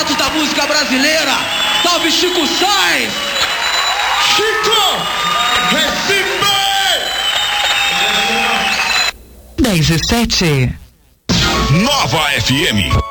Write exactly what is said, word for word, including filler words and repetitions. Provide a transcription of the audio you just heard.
projeto da música brasileira. Salve Chico Sainz! Chico! Recife! dez e sete. Nova F M.